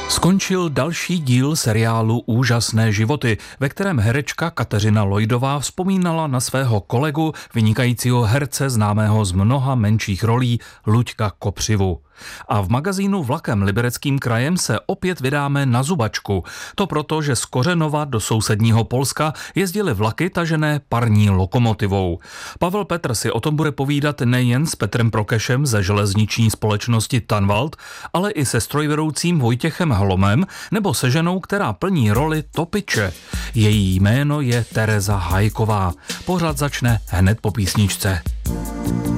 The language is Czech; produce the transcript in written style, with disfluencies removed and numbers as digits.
Skončil další díl seriálu Úžasné životy, ve kterém herečka Kateřina Lojdová vzpomínala na svého kolegu, vynikajícího herce známého z mnoha menších rolí, Luďka Kopřivu. A v magazínu Vlakem Libereckým krajem se opět vydáme na zubačku. To proto, že z Kořenova do sousedního Polska jezdily vlaky tažené parní lokomotivou. Pavel Petr si o tom bude povídat nejen s Petrem Prokešem ze železniční společnosti Tanvald, ale i se strojvedoucím Vojtěchem Hlomem nebo se ženou, která plní roli topiče. Její jméno je Tereza Hajková. Pořad začne hned po písničce.